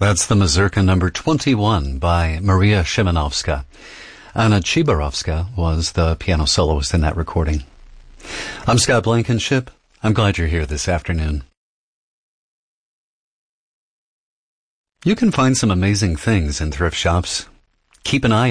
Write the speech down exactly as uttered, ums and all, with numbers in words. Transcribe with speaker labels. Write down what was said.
Speaker 1: That's the Mazurka number twenty-one by Maria Szymanowska. Anna Chibarovska was the piano soloist in that recording. I'm Scott Blankenship. I'm glad you're here this afternoon. You can find some amazing things in thrift shops. Keep an eye